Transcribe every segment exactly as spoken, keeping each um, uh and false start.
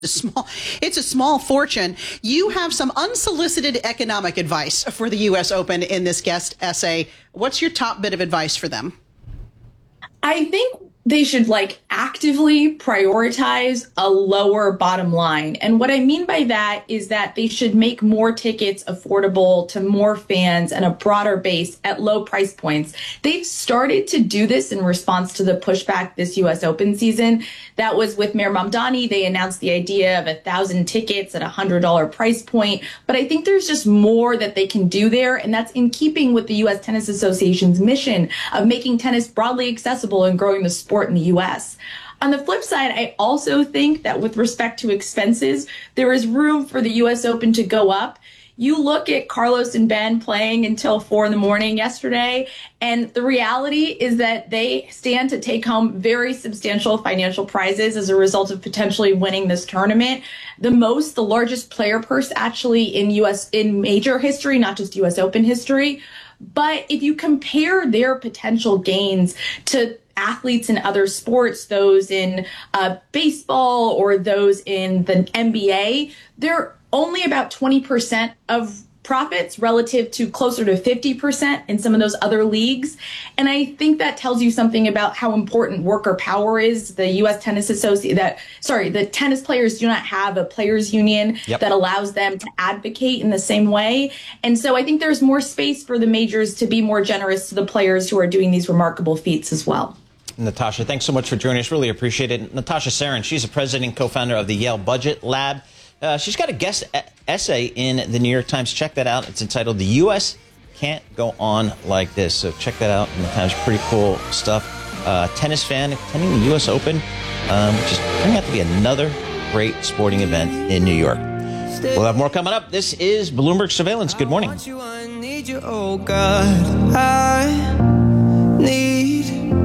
A small, it's a small fortune. You have some unsolicited economic advice for the U S Open in this guest essay. What's your top bit of advice for them? I think they should like actively prioritize a lower bottom line. And what I mean by that is that they should make more tickets affordable to more fans and a broader base at low price points. They've started to do this in response to the pushback this U S Open season. That was with Mir Mamdani. They announced the idea of a thousand tickets at a hundred dollar price point. But I think there's just more that they can do there. And that's in keeping with the U S Tennis Association's mission of making tennis broadly accessible and growing the sport in the U S. On the flip side, I also think that with respect to expenses, there is room for the U S Open to go up. You look at Carlos and Ben playing until four in the morning yesterday, and the reality is that they stand to take home very substantial financial prizes as a result of potentially winning this tournament. The most, the largest player purse actually in U S in major history, not just U S Open history. But if you compare their potential gains to athletes in other sports, those in uh, baseball or those in the N B A, they're only about twenty percent of profits relative to closer to fifty percent in some of those other leagues. And I think that tells you something about how important worker power is. The U S Tennis Association, that, sorry, the tennis players do not have a players union yep. that allows them to advocate in the same way. And so I think there's more space for the majors to be more generous to the players who are doing these remarkable feats as well. Natasha, thanks so much for joining us. Really appreciate it. Natasha Sarin, she's the president and co-founder of the Yale Budget Lab. Uh, she's got a guest e- essay in the New York Times. Check that out. It's entitled "The U S Can't Go On Like This." So check that out in the Times. Pretty cool stuff. Uh, tennis fan attending the U S Open, um, which is turning out to be another great sporting event in New York. We'll have more coming up. This is Bloomberg Surveillance. Good morning. I want you, I need you, oh God. I need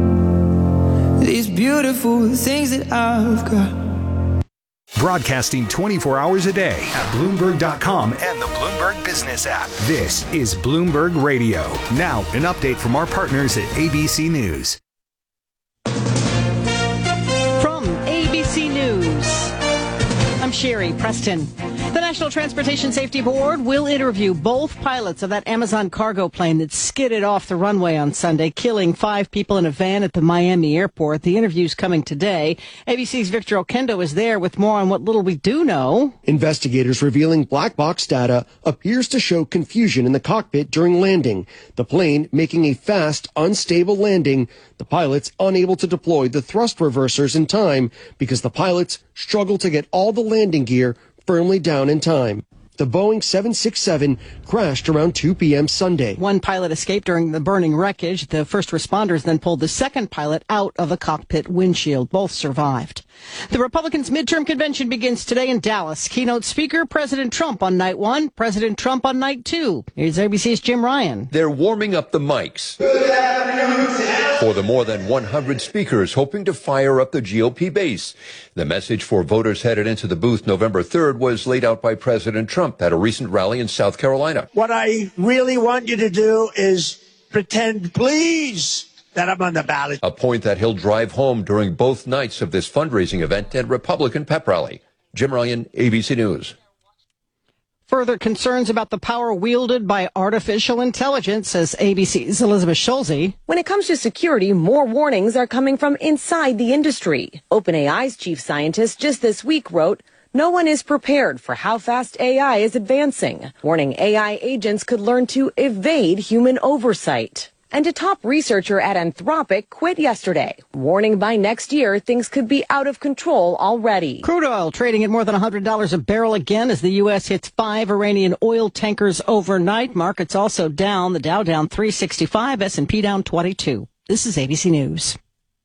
these beautiful things that I've got. Broadcasting twenty-four hours a day at Bloomberg dot com and the Bloomberg Business app. This is Bloomberg Radio. Now, an update from our partners at A B C News. From A B C News, I'm Sherry Preston. The National Transportation Safety Board will interview both pilots of that Amazon cargo plane that skidded off the runway on Sunday, killing five people in a van at the Miami airport. The interview's coming today. A B C's Victor Okendo is there with more on what little we do know. Investigators revealing black box data appears to show confusion in the cockpit during landing. The plane making a fast, unstable landing. The pilots unable to deploy the thrust reversers in time because the pilots struggled to get all the landing gear firmly down in time. The Boeing seven sixty-seven crashed around two p.m. Sunday. One pilot escaped during the burning wreckage. The first responders then pulled the second pilot out of the cockpit windshield. Both survived. The Republicans' midterm convention begins today in Dallas. Keynote speaker, President Trump on night one, President Trump on night two. Here's A B C's Jim Ryan. They're warming up the mics for the more than one hundred speakers hoping to fire up the G O P base. The message for voters headed into the booth November third was laid out by President Trump at a recent rally in South Carolina. What I really want you to do is pretend, please, that I'm on the ballot. A point that he'll drive home during both nights of this fundraising event and Republican pep rally. Jim Ryan, A B C News. Further concerns about the power wielded by artificial intelligence, says A B C's Elizabeth Schulze. When it comes to security, more warnings are coming from inside the industry. OpenAI's chief scientist just this week wrote, "No one is prepared for how fast A I is advancing," warning A I agents could learn to evade human oversight. And a top researcher at Anthropic quit yesterday, warning by next year things could be out of control already. Crude oil trading at more than one hundred dollars a barrel again as the U S hits five Iranian oil tankers overnight. Markets also down. The Dow down three sixty-five, S and P down twenty-two. This is A B C News.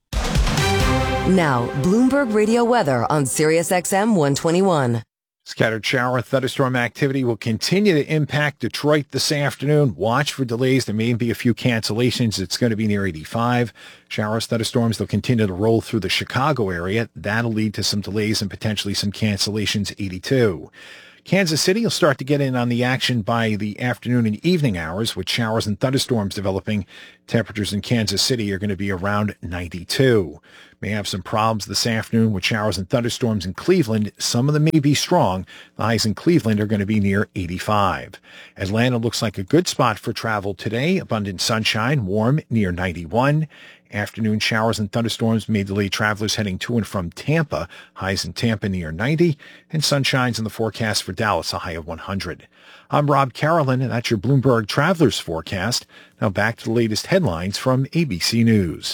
Now, Bloomberg Radio weather on Sirius X M one twenty-one. Scattered shower thunderstorm activity will continue to impact Detroit this afternoon. Watch for delays. There may be a few cancellations. It's going to be near eighty-five. Showers, thunderstorms, they'll continue to roll through the Chicago area. That'll lead to some delays and potentially some cancellations, eighty-two. Kansas City will start to get in on the action by the afternoon and evening hours with showers and thunderstorms developing. Temperatures in Kansas City are going to be around ninety-two. May have some problems this afternoon with showers and thunderstorms in Cleveland. Some of them may be strong. The highs in Cleveland are going to be near eighty-five. Atlanta looks like a good spot for travel today. Abundant sunshine, warm near ninety-one. Afternoon showers and thunderstorms may delay travelers heading to and from Tampa. Highs in Tampa near ninety. And sunshines in the forecast for Dallas, a high of one hundred. I'm Rob Carolyn, and that's your Bloomberg Travelers Forecast. Now back to the latest headlines from A B C News.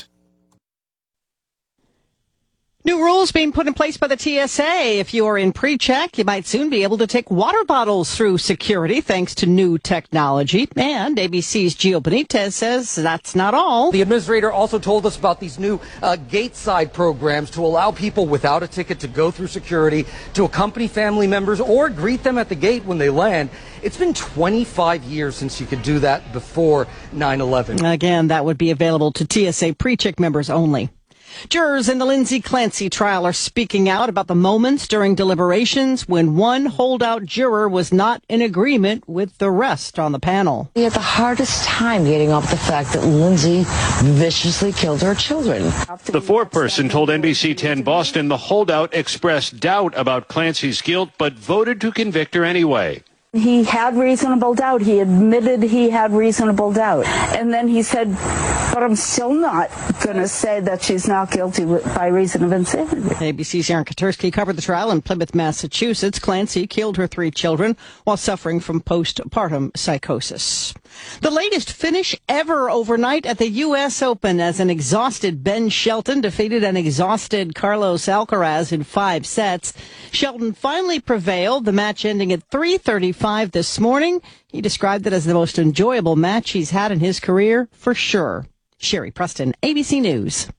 New rules being put in place by the T S A. If you are in pre-check, you might soon be able to take water bottles through security thanks to new technology. And A B C's Gio Benitez says that's not all. The administrator also told us about these new uh, gate side programs to allow people without a ticket to go through security, to accompany family members or greet them at the gate when they land. It's been twenty-five years since you could do that before nine eleven. Again, that would be available to T S A pre-check members only. Jurors in the Lindsay Clancy trial are speaking out about the moments during deliberations when one holdout juror was not in agreement with the rest on the panel. We had the hardest time getting off the fact that Lindsay viciously killed her children. The foreperson told N B C ten Boston the holdout expressed doubt about Clancy's guilt, but voted to convict her anyway. He had reasonable doubt. He admitted he had reasonable doubt. And then he said, but I'm still not going to say that she's not guilty by reason of insanity. A B C's Aaron Katursky covered the trial in Plymouth, Massachusetts. Clancy killed her three children while suffering from postpartum psychosis. The latest finish ever overnight at the U S Open as an exhausted Ben Shelton defeated an exhausted Carlos Alcaraz in five sets. Shelton finally prevailed, the match ending at three thirty-five this morning. He described it as the most enjoyable match he's had in his career, for sure. Sherry Preston, A B C News.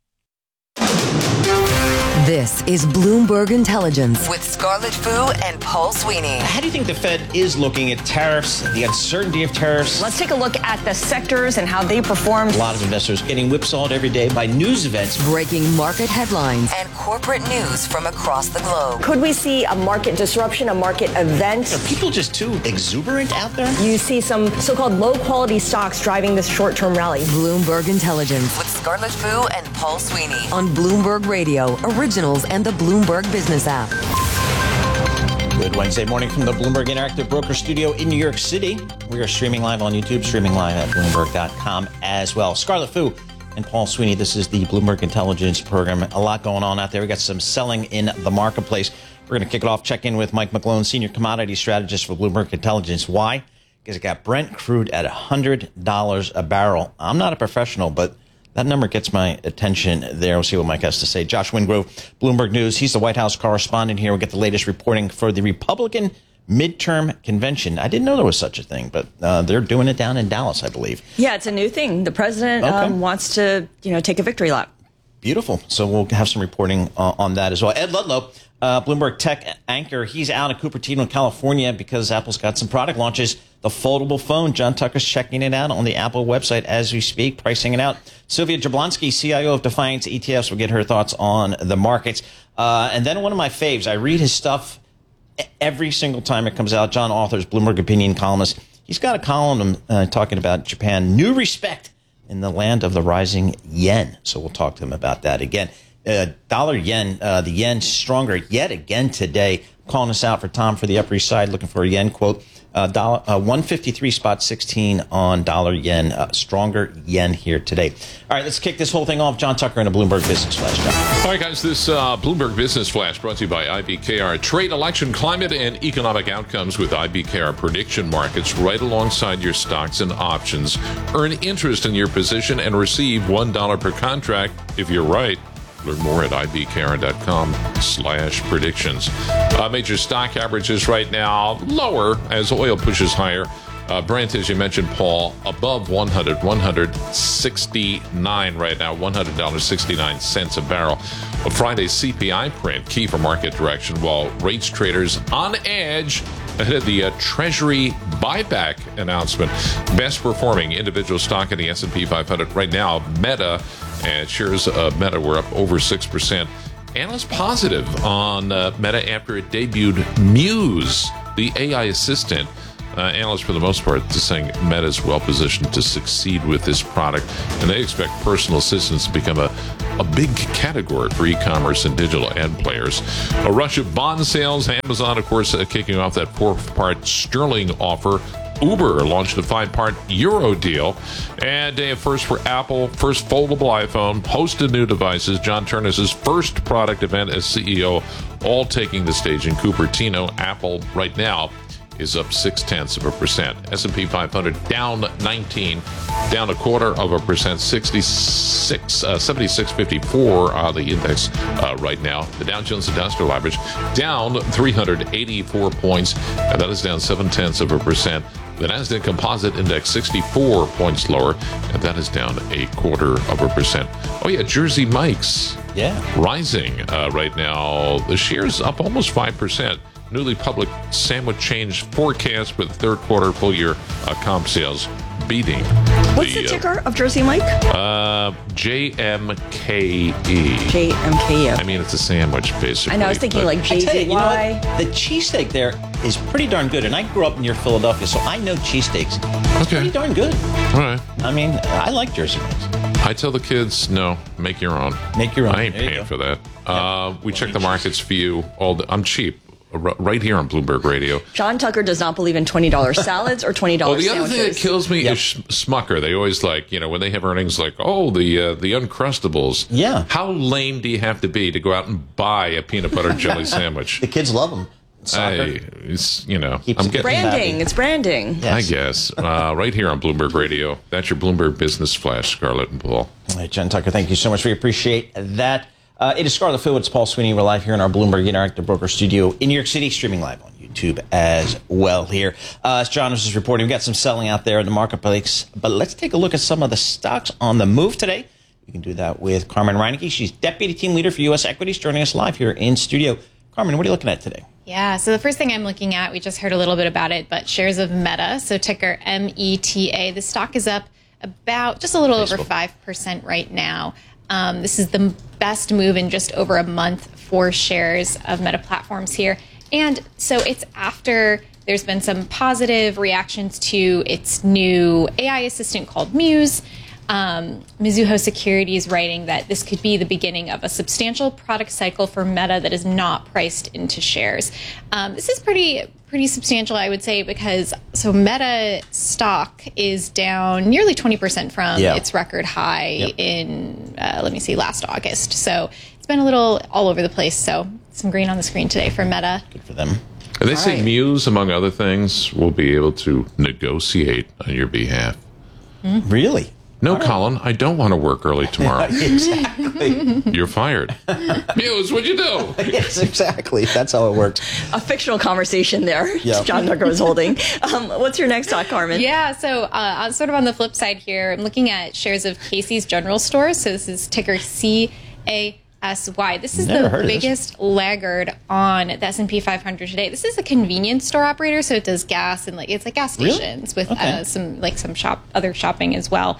This is Bloomberg Intelligence with Scarlett Fu and Paul Sweeney. How do you think the Fed is looking at tariffs, the uncertainty of tariffs? Let's take a look at the sectors and how they performed. A lot of investors getting whipsawed every day by news events. Breaking market headlines and corporate news from across the globe. Could we see a market disruption, a market event? Are people just too exuberant out there? You see some so-called low-quality stocks driving this short-term rally. Bloomberg Intelligence with Scarlett Fu and Paul Sweeney on Bloomberg Radio, Originals and the Bloomberg Business app. Good Wednesday morning from the Bloomberg Interactive Broker Studio in New York City. We are streaming live on YouTube, streaming live at Bloomberg dot com as well. Scarlett Fu and Paul Sweeney, this is the Bloomberg Intelligence Program. A lot going on out there. We got some selling in the marketplace. We're going to kick it off, check in with Mike McGlone, Senior Commodity Strategist for Bloomberg Intelligence. Why? Because it got Brent crude at one hundred dollars a barrel. I'm not a professional, but that number gets my attention there. We'll see what Mike has to say. Josh Wingrove, Bloomberg News. He's the White House correspondent here. We'll get the latest reporting for the Republican midterm convention. I didn't know there was such a thing, but uh, they're doing it down in Dallas, I believe. Yeah, it's a new thing. The president okay. um, wants to, you know, take a victory lap. Beautiful. So we'll have some reporting uh, on that as well. Ed Ludlow, uh, Bloomberg Tech anchor, he's out in Cupertino, California, because Apple's got some product launches. The foldable phone. John Tucker's checking it out on the Apple website as we speak, pricing it out. Sylvia Jablonski, C I O of Defiance E T Fs, will get her thoughts on the markets. Uh, and then one of my faves, I read his stuff every single time it comes out. John Authors, Bloomberg Opinion columnist. He's got a column uh, talking about Japan. New respect in the land of the rising yen. So we'll talk to him about that again. Uh, dollar yen, uh, the yen stronger yet again today. Calling us out for Tom for the Upper East Side, looking for a yen quote. Uh, dollar, uh, one fifty-three spot sixteen on dollar yen. Uh, stronger yen here today. All right, let's kick this whole thing off. John Tucker in a Bloomberg Business Flash. John. All right, guys, this uh, Bloomberg Business Flash brought to you by I B K R. Trade, election, climate, and economic outcomes with I B K R prediction markets right alongside your stocks and options. Earn interest in your position and receive one dollar per contract if you're right. Learn more at ibkr.com slash predictions. Uh, major stock averages right now lower as oil pushes higher. Uh, Brent, as you mentioned, Paul, above one hundred, one sixty-nine right now, one hundred dollars and sixty-nine cents a barrel. A Friday's C P I print, key for market direction, while rates traders on edge ahead of the uh, Treasury buyback announcement. Best performing individual stock in the S and P five hundred right now, Meta, and shares of Meta were up over six percent. Analysts positive on uh, Meta after it debuted Muse the A I assistant. Uh, analysts, for the most part, are saying Meta is well positioned to succeed with this product, and they expect personal assistants to become a, a big category for e-commerce and digital ad players. A rush of bond sales. Amazon, of course, uh, kicking off that four-part sterling offer. Uber launched a five-part Euro deal, and a first for Apple, first foldable iPhone, host of new devices. John Ternus's first product event as C E O, all taking the stage in Cupertino. Apple right now is up six tenths of a percent. S and P five hundred down nineteen, down a quarter of a percent. sixty-six, uh, seventy-six fifty-four uh, the index uh, right now. The Dow Jones Industrial Average down three hundred eighty-four points, and that is down seven tenths of a percent. The Nasdaq Composite Index sixty-four points lower, and that is down a quarter of a percent. Oh yeah, Jersey Mike's yeah rising uh, right now. The shares up almost five percent. Newly public sandwich change forecast for the third quarter full year uh, comp sales beating. What's the, the ticker uh, of Jersey Mike? Uh, J M K E. J M K E. I mean, it's a sandwich, basically. I know, I was thinking like J Z Y. You know what? The cheesesteak there is pretty darn good, and I grew up near Philadelphia, so I know cheesesteaks. It's okay. pretty darn good. All right. I mean, I like Jersey Mike's. I tell the kids, no, make your own. Make your own. I ain't there paying for that. Uh, we check the markets for you. All the, I'm cheap. Right here on Bloomberg Radio. John Tucker does not believe in twenty dollars salads or twenty dollars well, the sandwiches. other thing that kills me yep. is Smucker. They always like, you know, when they have earnings like, oh, the uh, the Uncrustables. Yeah. How lame do you have to be to go out and buy a peanut butter jelly sandwich? The kids love them. Hey, it's, you know, Keeps I'm it getting branding. happy. It's branding. Yes. I guess. Uh, right here on Bloomberg Radio. That's your Bloomberg Business Flash, Scarlett and Paul. All right, John Tucker, thank you so much. We appreciate that. Uh, it is Scarlett Fu. It's Paul Sweeney. We're live here in our Bloomberg Interactive Broker studio in New York City, streaming live on YouTube as well here. Uh, as John was just reporting, we've got some selling out there in the marketplace. But let's take a look at some of the stocks on the move today. We can do that with Carmen Reinecke. She's Deputy Team Leader for U S Equities, joining us live here in studio. Carmen, what are you looking at today? Yeah, so the first thing I'm looking at, we just heard a little bit about it, but shares of Meta, so ticker M E T A. The stock is up about just a little Facebook. over five percent right now. Um, this is the best move in just over a month for shares of Meta Platforms here. And so it's after there's been some positive reactions to its new A I assistant called Muse. Um, Mizuho Securities writing that this could be the beginning of a substantial product cycle for Meta that is not priced into shares. Um, this is pretty pretty substantial, I would say, because so Meta stock is down nearly twenty percent from yeah. its record high yep. in, uh, let me see, last August. So it's been a little all over the place. So some green on the screen today for Meta. Good for them. And they All say right. Muse, among other things, will be able to negotiate on your behalf. Mm-hmm. Really? No, Colin, I don't want to work early tomorrow. Exactly. You're fired. Muse, what'd you do? Yes, exactly. That's how it works. A fictional conversation there. Yep. John Tucker was holding. Um, what's your next talk, Carmen? Yeah, so uh, sort of on the flip side here, I'm looking at shares of Casey's General Stores. So this is ticker C A S Y. This is Never the heard of biggest laggard on the S and P five hundred today. This is a convenience store operator, so it does gas and like it's like gas Really? stations with Okay. uh, some like some shop other shopping as well.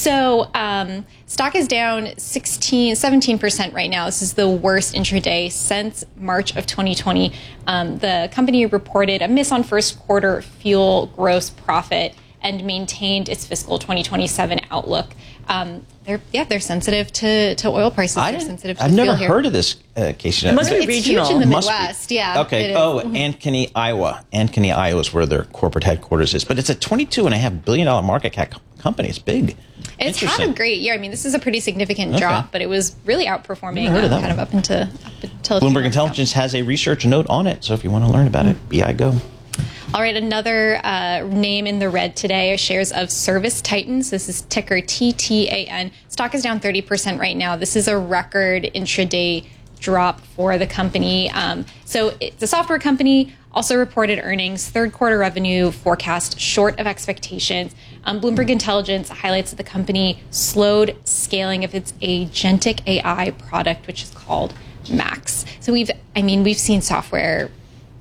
So um, stock is down sixteen, seventeen percent right now. This is the worst intraday since March of twenty twenty. Um, the company reported a miss on first quarter fuel gross profit and maintained its fiscal twenty twenty-seven outlook. Um, they're yeah, they're sensitive to, to oil prices. I they're didn't- sensitive to I've never fuel here. heard of this, uh, Casey. It must be It's regional. huge in the Must be. Midwest. Yeah. Okay. it is. Oh, Mhm. Ankeny, Iowa. Ankeny, Iowa is where their corporate headquarters is. But it's a twenty-two and a half billion dollar market cap company. It's big. It's had Interesting. a great year. I mean, this is a pretty significant Okay. drop, but it was really outperforming Never heard of uh, that kind one. of up into up until a few Bloomberg months ago. Intelligence has a research note on it. So if you want to learn about it, be I go. All right, another uh, name in the red today are shares of Service Titans. This is ticker T T A N. Stock is down thirty percent right now. This is a record intraday drop for the company. Um, so it's a software company, also reported earnings, third quarter revenue forecast short of expectations. Um, Bloomberg Intelligence highlights that the company slowed scaling of its agentic A I product, which is called Max. So we've, I mean, we've seen software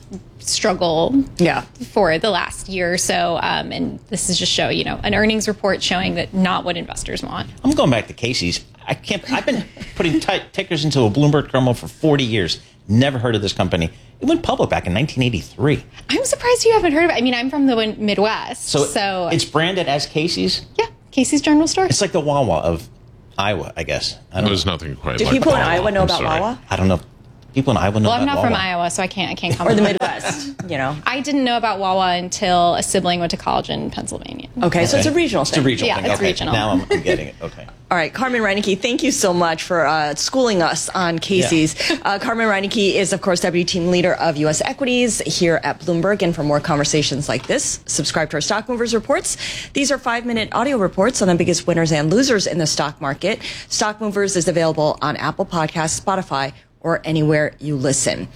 struggle Yeah. for the last year or so. Um, and this is just show, you know, an earnings report showing that not what investors want. I'm going back to Casey's. I can't. I've been putting t- tickers into a Bloomberg terminal for forty years. Never heard of this company. It went public back in nineteen eighty-three. I'm surprised you haven't heard of it. I mean, I'm from the Midwest. So, so it's branded as Casey's? Yeah, Casey's General Store. It's like the Wawa of Iowa, I guess. I don't There's know. nothing quite Do like people in Wawa. Iowa know I'm about sorry. Wawa? I don't know. People in Iowa know Well, I'm about not from Wawa. Iowa, so I can't I can't Or comment. the Midwest, you know. I didn't know about Wawa until a sibling went to college in Pennsylvania. Okay, so it's a regional It's thing. a regional Yeah, thing. it's okay. regional. Now I'm, I'm getting it. Okay. All right, Carmen Reineke, thank you so much for uh, schooling us on Casey's. Uh, Carmen Reineke is, of course, Deputy Team Leader of U S Equities here at Bloomberg. And for more conversations like this, subscribe to our Stock Movers reports. These are five-minute audio reports on the biggest winners and losers in the stock market. Stock Movers is available on Apple Podcasts, Spotify, or anywhere you listen.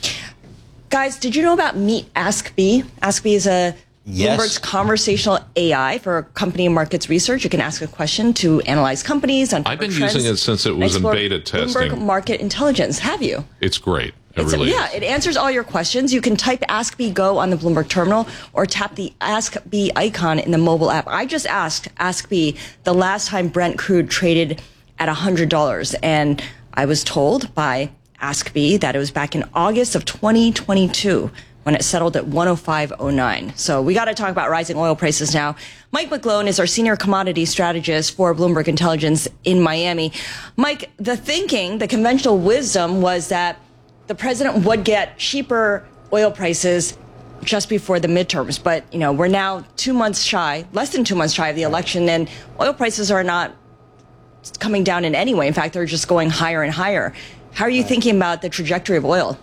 Guys, did you know about Meet AskBee? AskBee is a Yes. Bloomberg's conversational A I for company and markets research. You can ask a question to analyze companies. I've been using it since it was in beta testing. Bloomberg Market Intelligence. Have you? It's great. It It's- really yeah, is. it answers all your questions. You can type AskBee Go on the Bloomberg terminal or tap the AskBee icon in the mobile app. I just asked AskBee the last time Brent crude traded at one hundred dollars, and I was told by AskBee that it was back in August of twenty twenty-two when it settled at one oh five oh nine. So we got to talk about rising oil prices now. Mike McGlone is our senior commodity strategist for Bloomberg Intelligence in Miami. Mike, the thinking, the conventional wisdom was that the president would get cheaper oil prices just before the midterms. But, you know, we're now two months shy, less than two months shy of the election, and oil prices are not coming down in any way. In fact, they're just going higher and higher. How are you thinking about the trajectory of oil?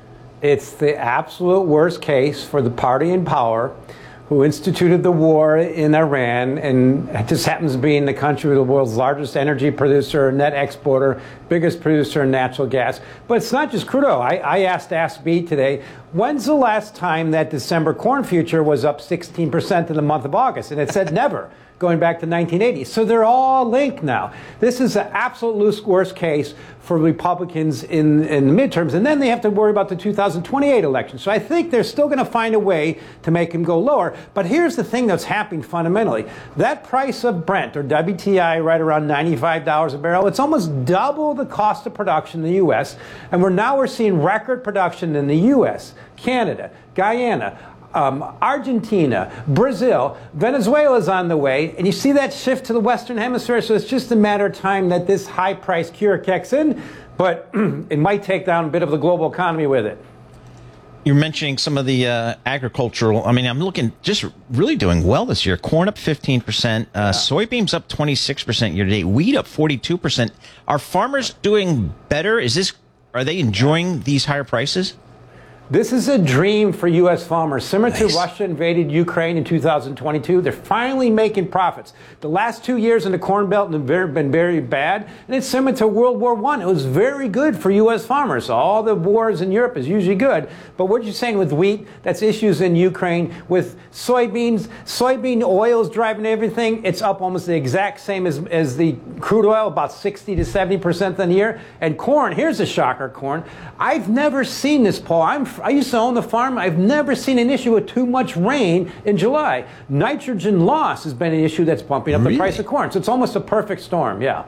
It's the absolute worst case for the party in power who instituted the war in Iran, and it just happens to be in the country, the world's largest energy producer, net exporter, biggest producer of natural gas. But it's not just crude oil. I, I asked AskBee today, when's the last time that December corn future was up sixteen percent in the month of August? And it said never, going back to nineteen eighty. So they're all linked now. This is the absolute worst case for Republicans in, in the midterms. And then they have to worry about the two thousand twenty-eight election. So I think they're still going to find a way to make him go lower. But here's the thing that's happening fundamentally. That price of Brent, or W T I, right around ninety-five dollars a barrel, it's almost double the cost of production in the U S. And we're now we're seeing record production in the U S, Canada, Guyana, Um, Argentina, Brazil, Venezuela's on the way, and you see that shift to the Western Hemisphere, so it's just a matter of time that this high price cure kicks in, but it might take down a bit of the global economy with it. You're mentioning some of the uh, agricultural. I mean, I'm looking just really doing well this year. Corn up fifteen percent, uh, yeah. Soybeans up twenty-six percent year to date, wheat up forty-two percent. Are farmers doing better? Is this, are they enjoying these higher prices? This is a dream for U S farmers. Similar Nice. to Russia invaded Ukraine in two thousand twenty-two, they're finally making profits. The last two years in the Corn Belt have very, been very bad, and it's similar to World War One. It was very good for U S farmers. All the wars in Europe is usually good. But what you're saying with wheat, that's issues in Ukraine. With soybeans, soybean oil is driving everything. It's up almost the exact same as, as the crude oil, about sixty to seventy percent on the year. And corn, here's a shocker, corn. I've never seen this, Paul. I'm I used to own the farm. I've never seen an issue with too much rain in July. Nitrogen loss has been an issue that's bumping up Really? the price of corn. So it's almost a perfect storm, yeah.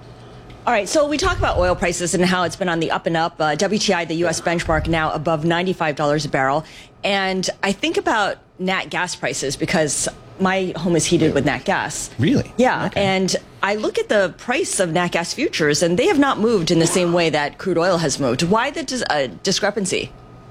All right, so we talk about oil prices and how it's been on the up and up. Uh, W T I, the U S benchmark, now above ninety-five dollars a barrel. And I think about nat gas prices because my home is heated with nat gas. Really? Yeah, Okay. and I look at the price of nat gas futures, and they have not moved in the same way that crude oil has moved. Why the dis- uh, discrepancy?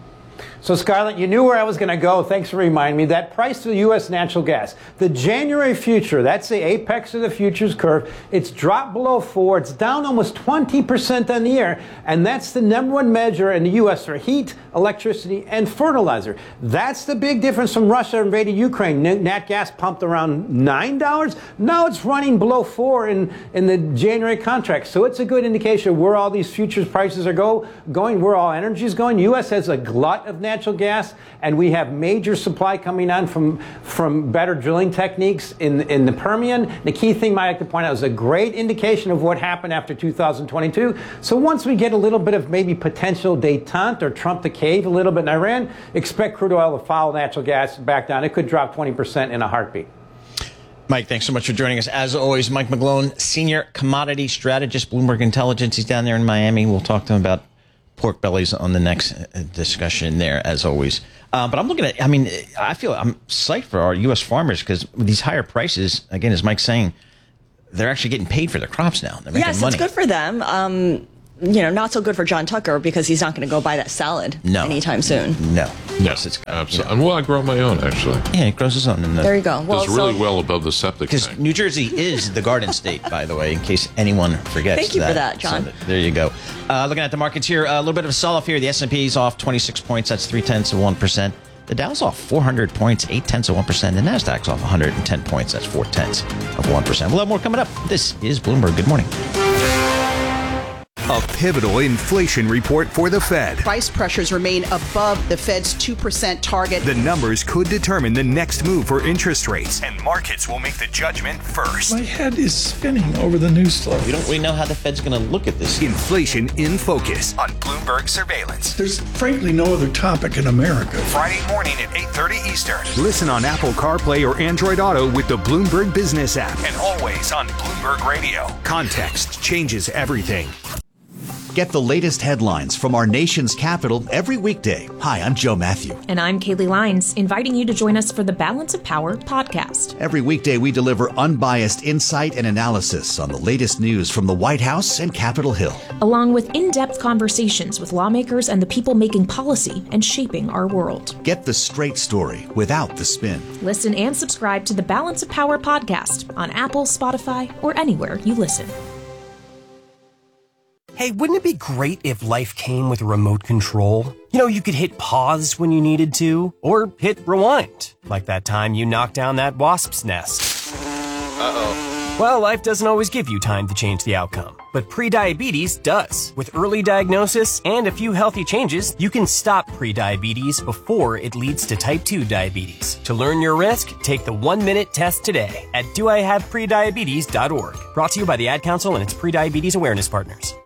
So, Scarlett, you knew where I was going to go. Thanks for reminding me. That price of U S natural gas, the January future, that's the apex of the futures curve. It's dropped below four. It's down almost twenty percent on the year. And that's the number one measure in the U S for heat, electricity, and fertilizer. That's the big difference from Russia invaded Ukraine. Nat gas pumped around nine dollars. Now it's running below four in, in the January contract. So it's a good indication of where all these futures prices are go, going, where all energy is going. U S has a glut of natural gas, and we have major supply coming on from from better drilling techniques in in the Permian. The key thing I like to point out is a great indication of what happened after two thousand twenty-two. So once we get a little bit of maybe potential détente or Trump to cave a little bit in Iran, expect crude oil to follow natural gas back down. It could drop twenty percent in a heartbeat. Mike, thanks so much for joining us. As always, Mike McGlone, senior commodity strategist, Bloomberg Intelligence. He's down there in Miami. We'll talk to him about pork bellies on the next discussion there, as always. Uh, but I'm looking at, I mean, I feel I'm psyched for our U S farmers because with these higher prices, again, as Mike's saying, they're actually getting paid for their crops now. They're making yes, money. It's good for them. Um, you know, not so good for John Tucker because he's not going to go buy that salad no. anytime soon. No. Yes, it's absolutely. You know. Well, I grow my own, actually. Yeah, he grows his own. In the, there you go. Well, does really so, well above the septic Because tank. New Jersey is the garden state, by the way, in case anyone forgets. Thank you that. for that, John. So there you go. Uh, looking at the markets here, a little bit of a sell-off here. The S and P is off twenty-six points. That's three-tenths of one percent. The Dow's off four hundred points, eight-tenths of one percent. The Nasdaq's off one hundred ten points. That's four-tenths of one percent. We'll have more coming up. This is Bloomberg. Good morning. A pivotal inflation report for the Fed. Price pressures remain above the Fed's two percent target. The numbers could determine the next move for interest rates, and markets will make the judgment first. My head is spinning over the news story. We don't we know how the Fed's going to look at this. Inflation in Focus on Bloomberg Surveillance. There's frankly no other topic in America. Friday morning at eight thirty Eastern. Listen on Apple CarPlay or Android Auto with the Bloomberg Business app, and always on Bloomberg Radio. Context changes everything. Get the latest headlines from our nation's capital every weekday. Hi, I'm Joe Matthew. And I'm Kaylee Lines, inviting you to join us for the Balance of Power podcast. Every weekday, we deliver unbiased insight and analysis on the latest news from the White House and Capitol Hill, along with in-depth conversations with lawmakers and the people making policy and shaping our world. Get the straight story without the spin. Listen and subscribe to the Balance of Power podcast on Apple, Spotify, or anywhere you listen. Hey, wouldn't it be great if life came with a remote control? You know, you could hit pause when you needed to, or hit rewind, like that time you knocked down that wasp's nest. Uh-oh. Well, life doesn't always give you time to change the outcome, but prediabetes does. With early diagnosis and a few healthy changes, you can stop prediabetes before it leads to type two diabetes. To learn your risk, take the one-minute test today at do I have prediabetes dot org. Brought to you by the Ad Council and its prediabetes awareness partners.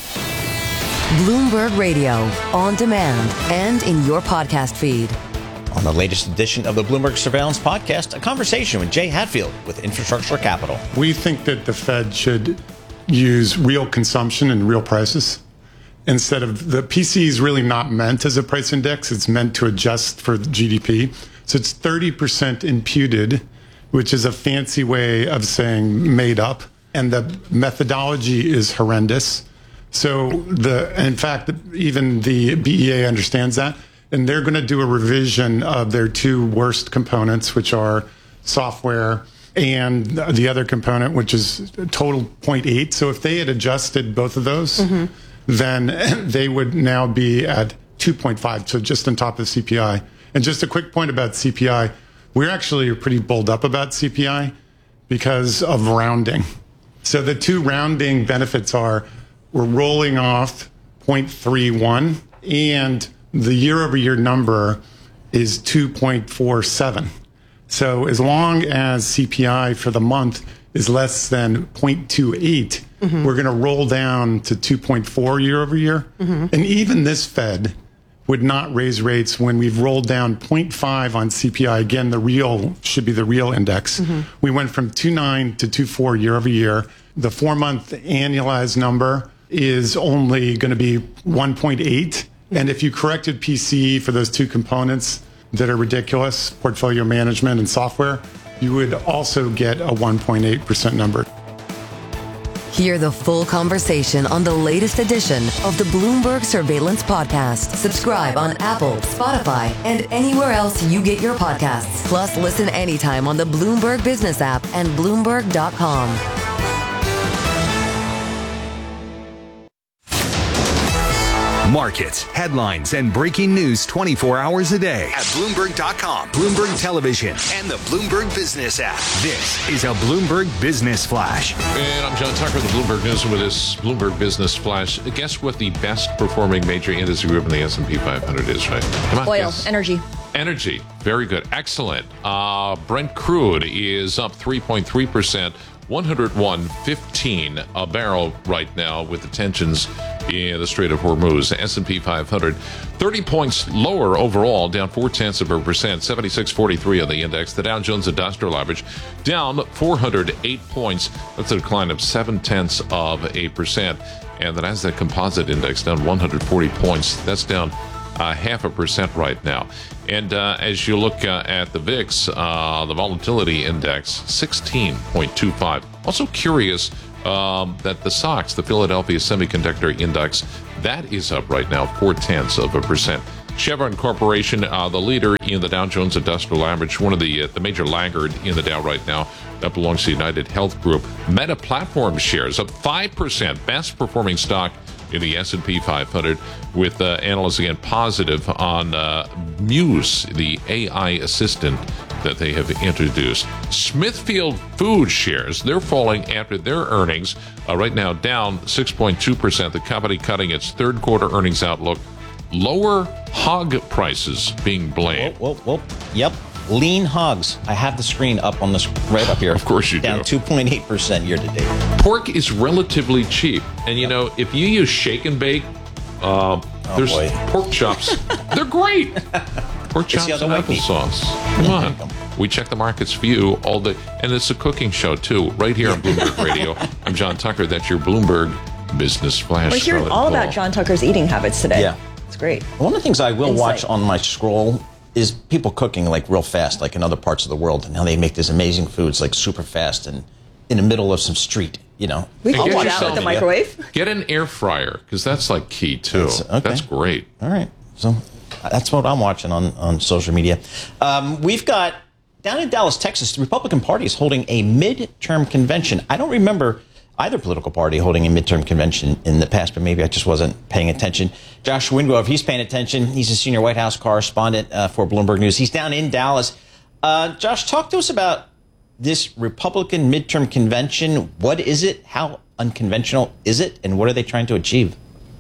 Bloomberg Radio, on demand and in your podcast feed. On the latest edition of the Bloomberg Surveillance Podcast, a conversation with Jay Hatfield with Infrastructure Capital. We think that the Fed should use real consumption and real prices instead of the P C is really not meant as a price index. It's meant to adjust for G D P. So it's thirty percent imputed, which is a fancy way of saying made up. And the methodology is horrendous. So the, in fact, even the B E A understands that, and they're going to do a revision of their two worst components, which are software and the other component, which is total zero point eight. So if they had adjusted both of those, mm-hmm. then they would now be at two point five, so just on top of C P I. And just a quick point about C P I, we're actually pretty bulled up about C P I because of rounding. So the two rounding benefits are we're rolling off zero point three one, and the year-over-year number is two point four seven. So as long as C P I for the month is less than zero point two eight, mm-hmm. we're going to roll down to two point four year-over-year. Mm-hmm. And even this Fed would not raise rates when we've rolled down zero point five on C P I. Again, the real should be the real index. Mm-hmm. We went from two point nine to two point four year-over-year. The four-month annualized number is only going to be one point eight. And if you corrected P C E for those two components that are ridiculous, portfolio management and software, you would also get a one point eight percent number. Hear the full conversation on the latest edition of the Bloomberg Surveillance Podcast. Subscribe on Apple, Spotify, and anywhere else you get your podcasts. Plus, listen anytime on the Bloomberg Business app and Bloomberg dot com. Markets, headlines, and breaking news twenty-four hours a day at Bloomberg dot com, Bloomberg Television, and the Bloomberg Business app. This is a Bloomberg Business Flash. And I'm John Tucker, the Bloomberg News, with this Bloomberg Business Flash. Guess what the best performing major industry group in the S and P five hundred is, right? Come on, Oil, guess. energy. Energy. Very good. Excellent. Uh, Brent crude is up three point three percent. one hundred one fifteen a barrel right now with the tensions in the Strait of Hormuz. S and P five hundred, thirty points lower overall, down four tenths of a percent, seventy-six forty-three on the index. The Dow Jones Industrial Average down four hundred eight points. That's a decline of seven tenths of a percent. And the Nasdaq Composite Index down one hundred forty points. That's down uh, half a percent right now. And uh, as you look uh, at the V I X, uh, the Volatility Index, sixteen point two five. Also curious um, that the S O X, the Philadelphia Semiconductor Index, that is up right now, four tenths of a percent. Chevron Corporation, uh, the leader in the Dow Jones Industrial Average, one of the uh, the major laggard in the Dow right now. That belongs to United Health Group. Meta Platform shares up five percent, best performing stock in the S and P five hundred, with uh, analysts again positive on uh, Muse, the A I assistant that they have introduced. Smithfield Food shares, they're falling after their earnings, uh, right now down six point two percent. The company cutting its third quarter earnings outlook. Lower hog prices being blamed. Whoa, whoa, whoa. Yep. Lean hogs. I have the screen up on this right up here. Of course you down do. two point eight percent year to date. Pork is relatively cheap. And, you know, if you use shake and bake, uh, oh, there's boy. pork chops. They're great. Pork chops and applesauce. Come on. We check the markets for you all day. And it's a cooking show, too, right here on Bloomberg Radio. I'm John Tucker. That's your Bloomberg Business Flash. We're hearing all about John Tucker's eating habits today. Yeah. It's great. One of the things I will Insight. watch on my scroll is people cooking like real fast, like in other parts of the world, and how they make these amazing foods like super fast and in the middle of some street, you know. We can Get watch yourself- out with the microwave. Get an air fryer, because that's like key, too. That's, okay. That's great. All right. So that's what I'm watching on, on social media. Um, we've got, down in Dallas, Texas, the Republican Party is holding a midterm convention. I don't remember either political party holding a midterm convention in the past, but maybe I just wasn't paying attention. Josh Wingrove, he's paying attention. He's a senior White House correspondent uh, for Bloomberg News. He's down in Dallas. Uh, Josh, talk to us about this Republican midterm convention. What is it? How unconventional is it? And what are they trying to achieve?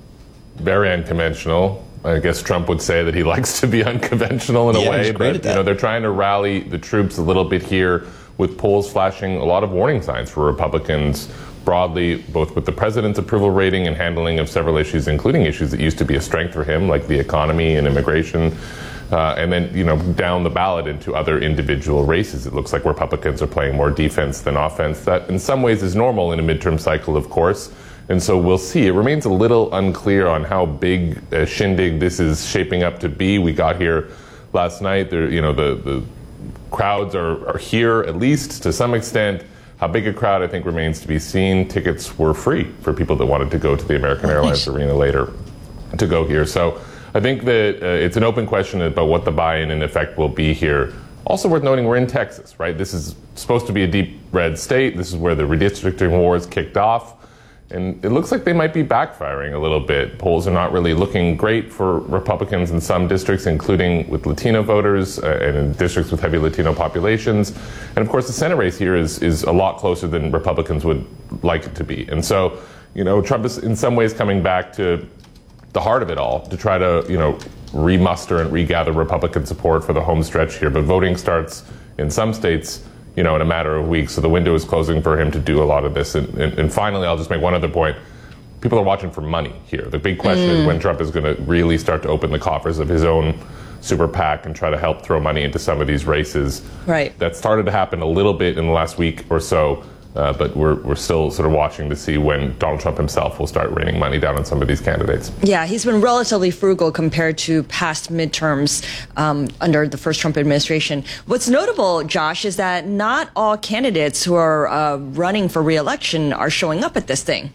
Very unconventional. I guess Trump would say that he likes to be unconventional in Yeah, a way, he's great but at that. you know, they're trying to rally the troops a little bit here, with polls flashing a lot of warning signs for Republicans broadly, both with the president's approval rating and handling of several issues, including issues that used to be a strength for him, like the economy and immigration. Uh, and then, you know, down the ballot into other individual races. It looks like Republicans are playing more defense than offense. That, in some ways, is normal in a midterm cycle, of course. And so we'll see. It remains a little unclear on how big a shindig this is shaping up to be. We got here last night. There, you know, the, the crowds are, are here, at least to some extent. How big a crowd, I think, remains to be seen. Tickets were free for people that wanted to go to the American Airlines Arena later to go here. So I think that uh, it's an open question about what the buy-in in effect will be here. Also worth noting, we're in Texas, right? This is supposed to be a deep red state. This is where the redistricting wars kicked off. And it looks like they might be backfiring a little bit. Polls are not really looking great for Republicans in some districts, including with Latino voters uh, and in districts with heavy Latino populations. And of course, the Senate race here is, is a lot closer than Republicans would like it to be. And so, you know, Trump is in some ways coming back to the heart of it all to try to, you know, remuster and regather Republican support for the home stretch here. But voting starts in some states, you know, in a matter of weeks. So the window is closing for him to do a lot of this. And, and, and finally, I'll just make one other point. People are watching for money here. The big question Mm. is when Trump is going to really start to open the coffers of his own super PAC and try to help throw money into some of these races. Right. That started to happen a little bit in the last week or so. Uh, but we're we're still sort of watching to see when Donald Trump himself will start raining money down on some of these candidates. Yeah, he's been relatively frugal compared to past midterms um, under the first Trump administration. What's notable, Josh, is that not all candidates who are uh, running for re-election are showing up at this thing.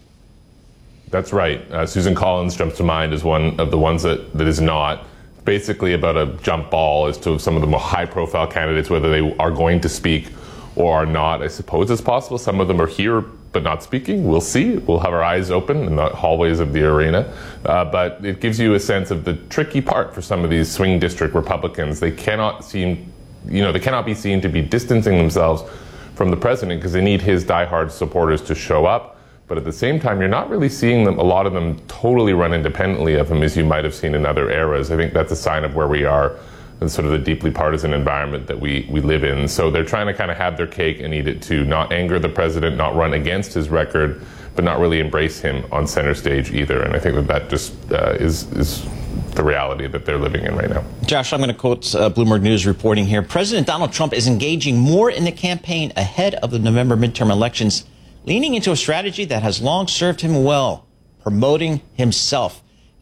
That's right. Uh, Susan Collins jumps to mind as one of the ones that, that is not. Basically about a jump ball as to some of the more high-profile candidates, whether they are going to speak or are not. I suppose it's possible some of them are here but not speaking. We'll see. We'll have our eyes open in the hallways of the arena. Uh, but it gives you a sense of the tricky part for some of these swing district Republicans. They cannot seem, you know, they cannot be seen to be distancing themselves from the president because they need his diehard supporters to show up. But at the same time, you're not really seeing them, a lot of them totally run independently of him as you might have seen in other eras. I think that's a sign of where we are sort of the deeply partisan environment that we, we live in. So they're trying to kind of have their cake and eat it too, not anger the president, not run against his record, but not really embrace him on center stage either. And I think that that just uh, is, is the reality that they're living in right now. Josh, I'm going to quote uh, Bloomberg News reporting here. President Donald Trump is engaging more in the campaign ahead of the November midterm elections, leaning into a strategy that has long served him well, promoting himself.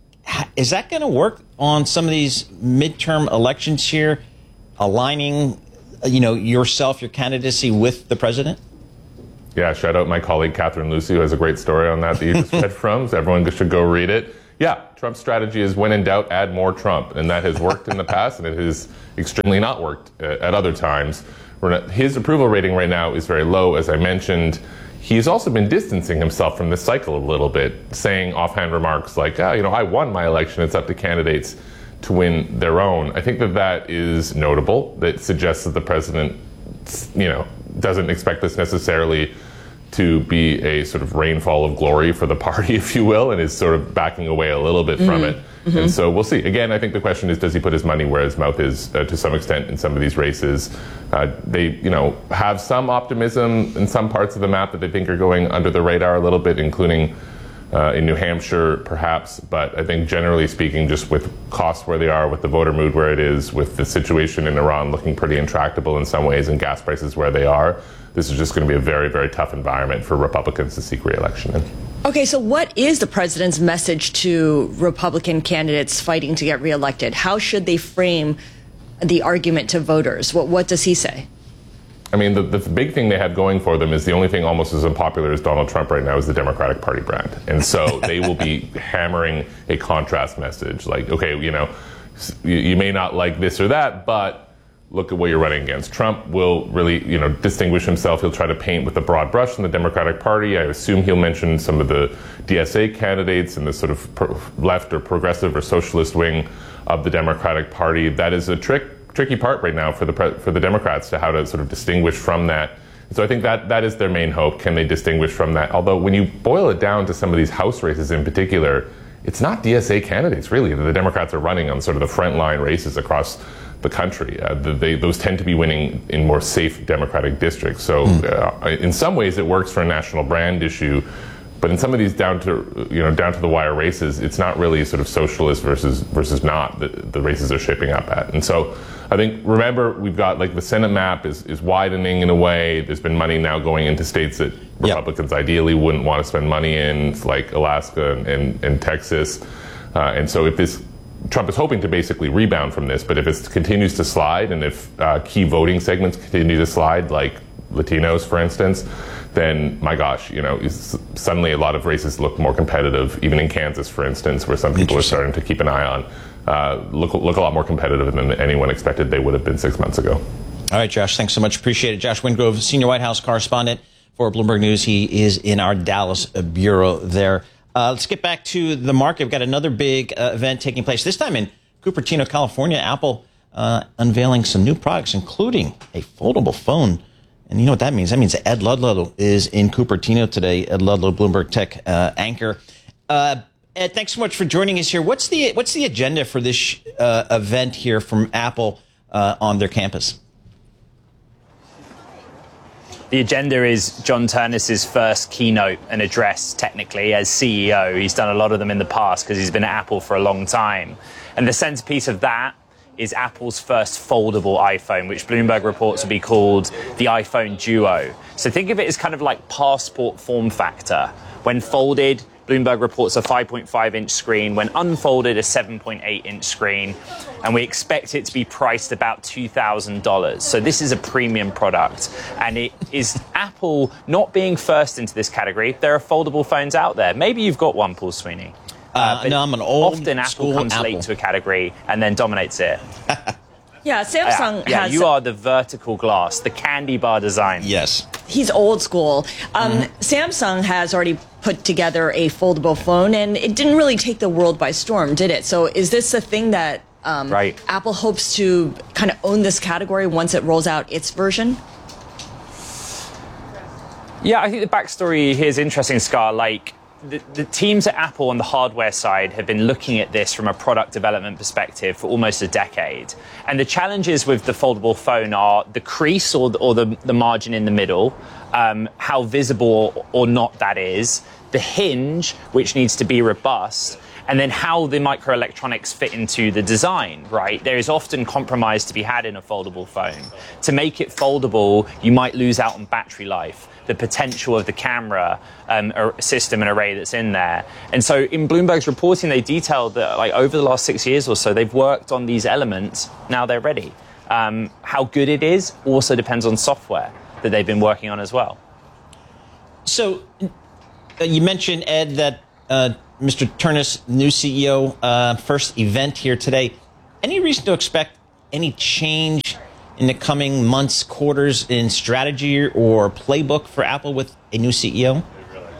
Is that going to work on some of these midterm elections here, aligning, you know, yourself, your candidacy with the president? Yeah, shout out my colleague Catherine Lucy, who has a great story on that that you just read from, so everyone should go read it. Yeah, Trump's strategy is when in doubt, add more Trump, and that has worked in the past, and it has extremely not worked at other times. His approval rating right now is very low, as I mentioned. He's also been distancing himself from this cycle a little bit, saying offhand remarks like, oh, you know, I won my election. It's up to candidates to win their own. I think that that is notable. That suggests that the president, you know, doesn't expect this necessarily to be a sort of rainfall of glory for the party, if you will, and is sort of backing away a little bit mm-hmm. from it. Mm-hmm. And so we'll see. Again, I think the question is, does he put his money where his mouth is uh, to some extent in some of these races? Uh, they, you know, have some optimism in some parts of the map that they think are going under the radar a little bit, including uh, in New Hampshire, perhaps. But I think generally speaking, just with costs where they are, with the voter mood where it is, with the situation in Iran looking pretty intractable in some ways, and gas prices where they are, this is just going to be a very, very tough environment for Republicans to seek re-election in. Okay, so what is the president's message to Republican candidates fighting to get reelected? How should they frame the argument to voters? What, what does he say? I mean, the, the big thing they have going for them is the only thing almost as unpopular as Donald Trump right now is the Democratic Party brand. And so they will be hammering a contrast message like, okay, you know, you, you may not like this or that, but look at what you're running against. Trump will really, you know, distinguish himself. He'll try to paint with a broad brush in the Democratic Party. I assume he'll mention some of the D S A candidates in the sort of pro- left or progressive or socialist wing of the Democratic Party. That is a trick, tricky part right now for the pre- for the Democrats to how to sort of distinguish from that. So I think that that is their main hope. Can they distinguish from that? Although when you boil it down to some of these House races in particular, it's not D S A candidates really that the Democrats are running on sort of the frontline races across the country. Uh, they, those tend to be winning in more safe Democratic districts. So uh, in some ways it works for a national brand issue, but in some of these down to, you know, down to the wire races, it's not really sort of socialist versus versus not that the races are shaping up at. And so I think, remember, we've got like the Senate map is, is widening in a way. There's been money now going into states that Republicans yep. ideally wouldn't want to spend money in, like Alaska and, and, and Texas. Uh, and so if this Trump is hoping to basically rebound from this, but if it continues to slide and if uh, key voting segments continue to slide, like Latinos, for instance, then my gosh, you know, suddenly a lot of races look more competitive, even in Kansas, for instance, where some people are starting to keep an eye on, uh, look, look a lot more competitive than anyone expected they would have been six months ago. All right, Josh, thanks so much. Appreciate it. Josh Wingrove, senior White House correspondent for Bloomberg News. He is in our Dallas bureau there. Uh, let's get back to the market. We've got another big uh, event taking place, this time in Cupertino, California. Apple uh, unveiling some new products, including a foldable phone. And you know what that means? That means Ed Ludlow is in Cupertino today. Ed Ludlow, Bloomberg Tech uh, anchor. Uh, Ed, thanks so much for joining us here. What's the what's the agenda for this uh, event here from Apple uh, on their campus? The agenda is John Ternus's first keynote and address, technically, as C E O. He's done a lot of them in the past because he's been at Apple for a long time. And the centerpiece of that is Apple's first foldable iPhone, which Bloomberg reports will be called the iPhone Duo. So think of it as kind of like passport form factor. When folded, Bloomberg reports a five point five inch screen. When unfolded, a seven point eight inch screen. And we expect it to be priced about two thousand dollars. So this is a premium product. And it is Apple not being first into this category. There are foldable phones out there. Maybe you've got one, Paul Sweeney. Uh, uh, no, I'm an old Often Apple comes Apple. late to a category and then dominates it. Yeah, Samsung yeah, has... you are the vertical glass, the candy bar design. Yes. He's old school. Um, mm-hmm. Samsung has already put together a foldable phone, and it didn't really take the world by storm, did it? So is this a thing that um, right. Apple hopes to kind of own this category once it rolls out its version? Yeah, I think the backstory here is interesting, Scar. Like, the, the teams at Apple on the hardware side have been looking at this from a product development perspective for almost a decade. And the challenges with the foldable phone are the crease or the, or the, the margin in the middle, um, how visible or not that is, the hinge, which needs to be robust, and then how the microelectronics fit into the design, right? There is often compromise to be had in a foldable phone. To make it foldable, you might lose out on battery life, the potential of the camera um, system and array that's in there. And so in Bloomberg's reporting, they detailed that like over the last six years or so, they've worked on these elements. Now they're ready. Um, how good it is also depends on software that they've been working on as well. So uh, you mentioned, Ed, that uh, Mister Ternus, new C E O, uh, first event here today. Any reason to expect any change in the coming months, quarters in strategy or playbook for Apple with a new C E O?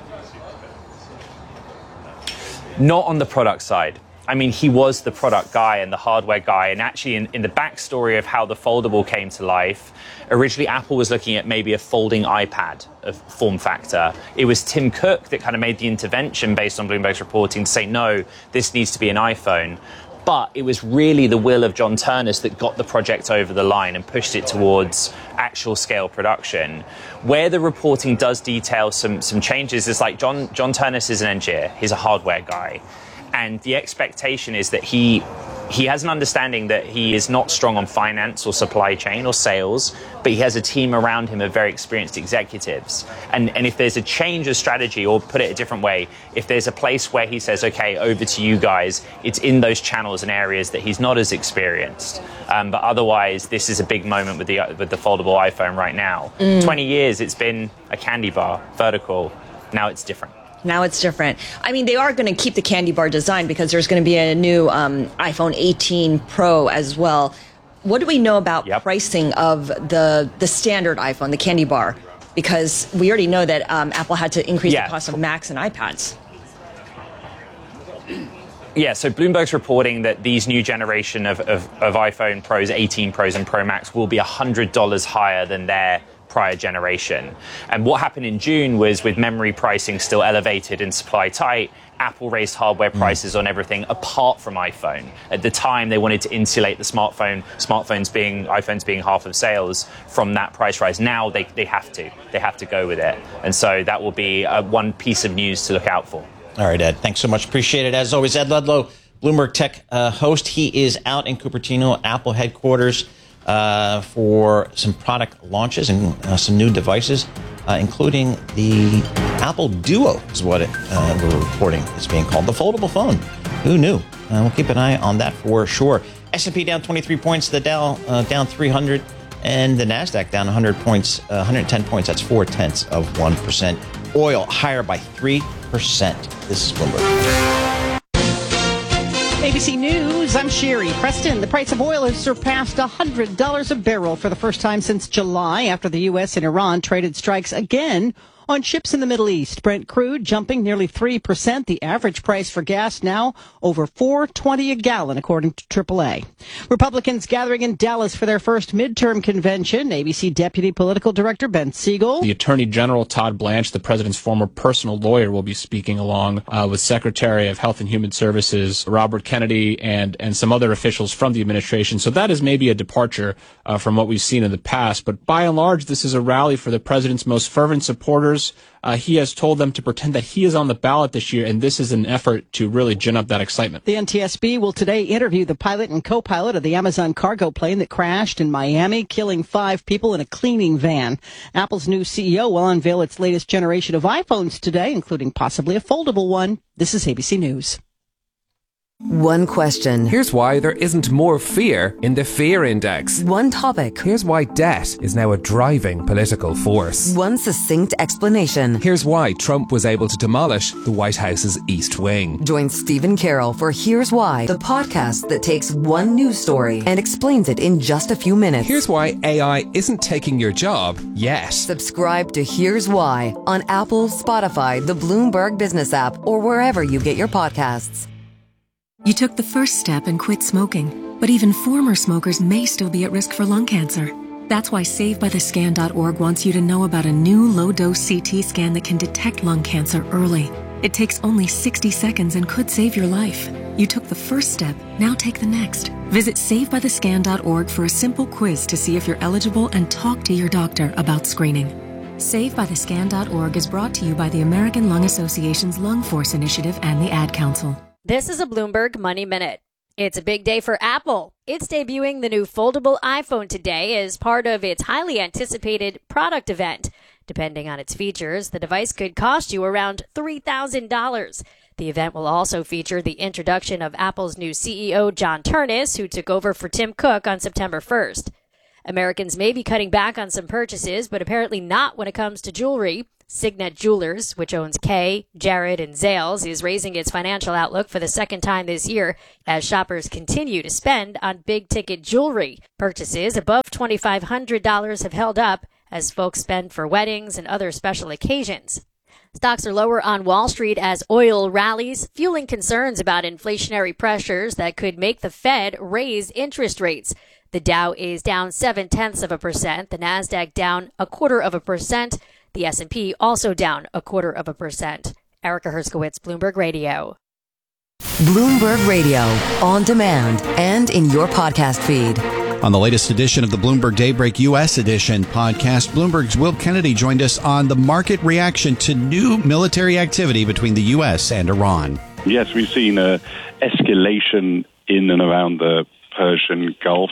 Not on the product side. I mean, he was the product guy and the hardware guy. And actually, in, in the backstory of how the foldable came to life, originally Apple was looking at maybe a folding iPad of form factor. It was Tim Cook that kind of made the intervention based on Bloomberg's reporting to say, no, this needs to be an iPhone. But it was really the will of John Ternus that got the project over the line and pushed it towards actual scale production. Where the reporting does detail some, some changes is like John, John Ternus is an engineer. He's a hardware guy. And the expectation is that he he has an understanding that he is not strong on finance or supply chain or sales, but he has a team around him of very experienced executives. And, and if there's a change of strategy, or put it a different way, if there's a place where he says, okay, over to you guys, it's in those channels and areas that he's not as experienced. Um, but otherwise, this is a big moment with the, with the foldable iPhone right now. Mm. twenty years, it's been a candy bar, vertical. Now it's different. Now it's different. I mean, they are going to keep the candy bar design because there's going to be a new um, iPhone eighteen Pro as well. What do we know about yep. pricing of the the standard iPhone, the candy bar? Because we already know that um, Apple had to increase yeah. the cost of Macs and iPads. Yeah, so Bloomberg's reporting that these new generation of, of, of iPhone Pros, eighteen Pros and Pro Max will be one hundred dollars higher than their prior generation. And what happened in June was, with memory pricing still elevated and supply tight, Apple raised hardware prices mm. on everything apart from iPhone. At the time, they wanted to insulate the smartphone, smartphones being, iPhones being half of sales from that price rise. Now they, they have to. They have to go with it. And so that will be uh, one piece of news to look out for. All right, Ed. Thanks so much. Appreciate it. As always, Ed Ludlow, Bloomberg Tech uh, host. He is out in Cupertino, Apple headquarters, uh, for some product launches and uh, some new devices, uh, including the Apple Duo is what it, uh, we're reporting is being called. The foldable phone. Who knew? Uh, we'll keep an eye on that for sure. S and P down twenty-three points, the Dow uh, down three hundred, and the NASDAQ down one hundred points, uh, one hundred ten points. That's four tenths of one percent. Oil higher by three percent. This is Bloomberg. A B C News, I'm Sherry Preston. The price of oil has surpassed one hundred dollars a barrel for the first time since July after the U S and Iran traded strikes again on ships in the Middle East. Brent crude jumping nearly three percent. The average price for gas now over four twenty a gallon, according to triple A. Republicans gathering in Dallas for their first midterm convention. A B C Deputy Political Director Ben Siegel. The Attorney General Todd Blanche, the president's former personal lawyer, will be speaking along uh, with Secretary of Health and Human Services Robert Kennedy and, and some other officials from the administration. So that is maybe a departure uh, from what we've seen in the past. But by and large, this is a rally for the president's most fervent supporters. Uh, he has told them to pretend that he is on the ballot this year, and this is an effort to really gin up that excitement. The N T S B will today interview the pilot and co-pilot of the Amazon cargo plane that crashed in Miami, killing five people in a cleaning van. Apple's new C E O will unveil its latest generation of iPhones today, including possibly a foldable one. This is A B C News. One question. Here's why there isn't more fear in the fear index. One topic. Here's why debt is now a driving political force. One succinct explanation. Here's why Trump was able to demolish the White House's East Wing. Join Stephen Carroll for Here's Why, the podcast that takes one news story and explains it in just a few minutes. Here's why A I isn't taking your job yet. Subscribe to Here's Why on Apple, Spotify, the Bloomberg Business app, or wherever you get your podcasts. You took the first step and quit smoking, but even former smokers may still be at risk for lung cancer. That's why Save By The Scan dot org wants you to know about a new low-dose C T scan that can detect lung cancer early. It takes only sixty seconds and could save your life. You took the first step, now take the next. Visit save by the scan dot org for a simple quiz to see if you're eligible and talk to your doctor about screening. save by the scan dot org is brought to you by the American Lung Association's Lung Force Initiative and the Ad Council. This is a Bloomberg Money Minute. It's a big day for Apple. It's debuting the new foldable iPhone today as part of its highly anticipated product event. Depending on its features, the device could cost you around three thousand dollars. The event will also feature the introduction of Apple's new C E O, John Ternus, who took over for Tim Cook on September first. Americans may be cutting back on some purchases, but apparently not when it comes to jewelry. Signet Jewelers, which owns Kay, Jared, and Zales, is raising its financial outlook for the second time this year as shoppers continue to spend on big-ticket jewelry. Purchases above two thousand five hundred dollars have held up as folks spend for weddings and other special occasions. Stocks are lower on Wall Street as oil rallies, fueling concerns about inflationary pressures that could make the Fed raise interest rates. The Dow is down seven-tenths of a percent, the Nasdaq down a quarter of a percent, the S and P also down a quarter of a percent. Erica Herskowitz, Bloomberg Radio. Bloomberg Radio, on demand and in your podcast feed. On the latest edition of the Bloomberg Daybreak U S edition podcast, Bloomberg's Will Kennedy joined us on the market reaction to new military activity between the U S and Iran. Yes, we've seen an escalation in and around the Persian Gulf.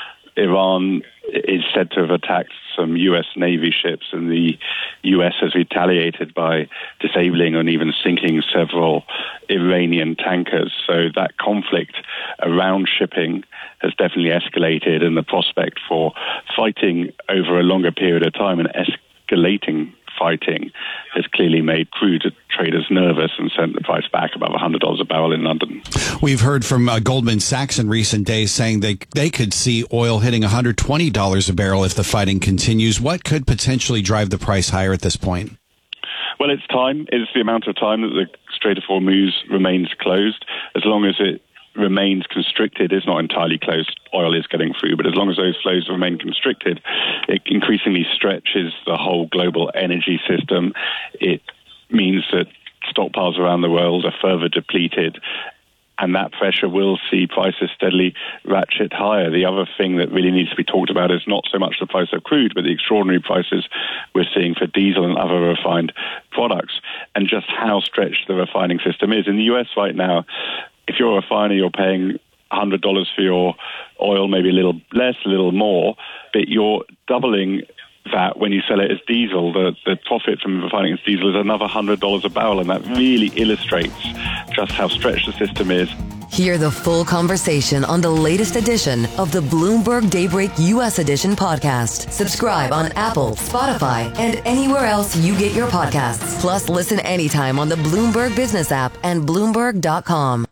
Iran is said to have attacked some U S Navy ships, and the U S has retaliated by disabling and even sinking several Iranian tankers. So that conflict around shipping has definitely escalated, and the prospect for fighting over a longer period of time and escalating fighting has clearly made crude traders nervous and sent the price back above one hundred dollars a barrel in London. We've heard from uh, Goldman Sachs in recent days saying they they could see oil hitting one hundred twenty dollars a barrel if the fighting continues. What could potentially drive the price higher at this point? Well, it's time. It's the amount of time that the Strait of Hormuz remains closed. As long as it remains constricted, it's not entirely closed, oil is getting through, but as long as those flows remain constricted, it increasingly stretches the whole global energy system. It means that stockpiles around the world are further depleted, and that pressure will see prices steadily ratchet higher. The other thing that really needs to be talked about is not so much the price of crude, but the extraordinary prices we're seeing for diesel and other refined products, and just how stretched the refining system is. In the U S right now, if you're a refiner, you're paying one hundred dollars for your oil, maybe a little less, a little more, but you're doubling that when you sell it as diesel. The, the profit from refining as diesel is another one hundred dollars a barrel, and that really illustrates just how stretched the system is. Hear the full conversation on the latest edition of the Bloomberg Daybreak U S Edition podcast. Subscribe on Apple, Spotify, and anywhere else you get your podcasts. Plus, listen anytime on the Bloomberg Business app and Bloomberg dot com.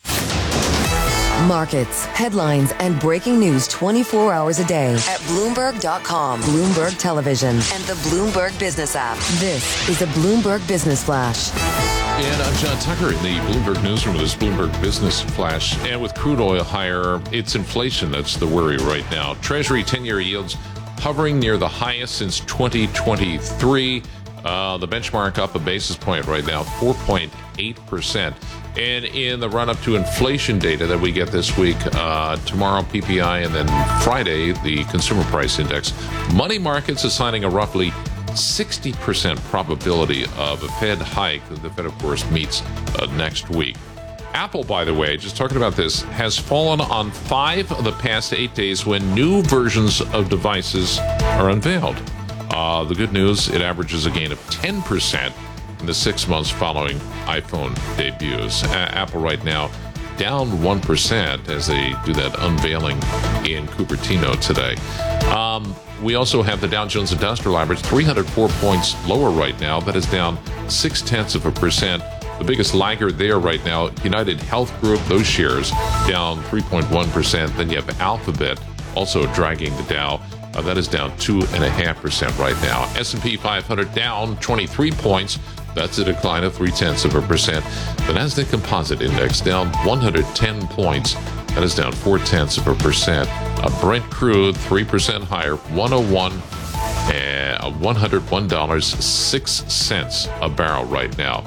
Markets, headlines, and breaking news twenty-four hours a day at Bloomberg dot com, Bloomberg Television, and the Bloomberg Business app. This is a Bloomberg Business Flash. And I'm John Tucker in the Bloomberg Newsroom with this Bloomberg Business Flash. And with crude oil higher, it's inflation that's the worry right now. Treasury ten-year yields hovering near the highest since twenty twenty-three. Uh, the benchmark up a basis point right now, four point eight percent. And in the run-up to inflation data that we get this week, uh, tomorrow P P I, and then Friday, the Consumer Price Index, money markets assigning a roughly sixty percent probability of a Fed hike that the Fed, of course, meets uh, next week. Apple, by the way, just talking about this, has fallen on five of the past eight days when new versions of devices are unveiled. Uh, the good news, it averages a gain of ten percent in the six months following iPhone debuts. A- Apple right now down one percent as they do that unveiling in Cupertino today. Um, we also have the Dow Jones Industrial Average, three hundred four points lower right now. That is down six tenths of a percent. The biggest laggard there right now, United Health Group, those shares down three point one percent. Then you have Alphabet also dragging the Dow. Uh, that is down two point five percent right now. S and P five hundred down twenty-three points. That's a decline of three tenths of a percent. The Nasdaq Composite Index down one hundred ten points. That is down four tenths of a percent. Uh, Brent crude three percent higher, one oh one, uh, one hundred one dollars and six cents a barrel right now.